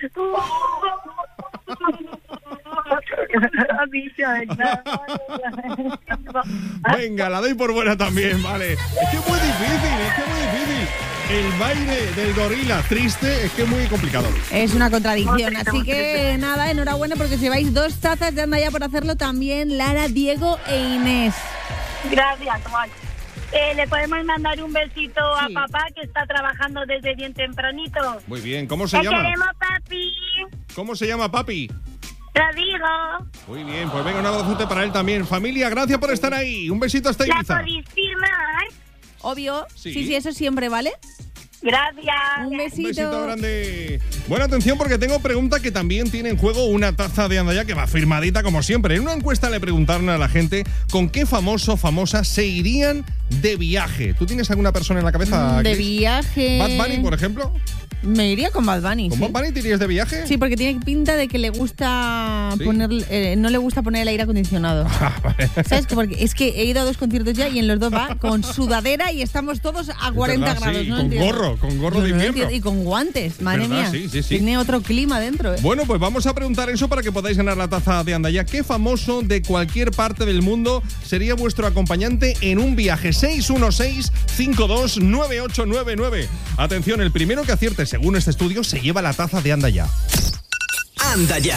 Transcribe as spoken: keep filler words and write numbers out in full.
Venga, la doy por buena también, vale. Es que es muy difícil, es que es muy difícil. El baile del gorila triste es que es muy complicado. Es una contradicción, así que nada, enhorabuena porque lleváis dos tazas de Anda Ya por hacerlo también Lara, Diego e Inés. Gracias, Juan. Eh, Le podemos mandar un besito Sí. a papá que está trabajando desde bien tempranito. Muy bien, ¿cómo se Te llama? queremos, papi. ¿Cómo se llama, papi? Te digo. Muy bien, pues venga, un abrazote para él también. Familia, gracias por estar ahí. Un besito hasta ¿La Ibiza. podéis firmar? Obvio, Sí. sí, sí, eso siempre, ¿vale? Gracias. Un besito. Un besito grande. Buena atención porque tengo pregunta que también tiene en juego una taza de Anda Ya que va firmadita como siempre. En una encuesta le preguntaron a la gente con qué famoso o famosa se irían de viaje. ¿Tú tienes alguna persona en la cabeza? De Chris? viaje. Bad Bunny, por ejemplo. Me iría con Bad Bunny. ¿Con sí. Bad Bunny te irías de viaje? Sí, porque tiene pinta de que le gusta ¿Sí? poner, eh, no le gusta poner el aire acondicionado. Ah, vale. ¿Sabes? Que porque es que he ido a dos conciertos ya y en los dos va con sudadera y estamos todos a cuarenta verdad, grados. sí, no con entiendo. gorro, con gorro Yo de no invierno. entiendo. Y con guantes, madre ¿Verdad? mía. Sí, sí, sí. Tiene otro clima dentro, ¿eh? Bueno, pues vamos a preguntar eso para que podáis ganar la taza de Anda Ya. ¿Qué famoso de cualquier parte del mundo sería vuestro acompañante en un viaje? seis uno seis, cinco dos nueve ocho nueve nueve. Atención, el primero que acierte según este estudio se lleva la taza de Anda Ya. Anda Ya.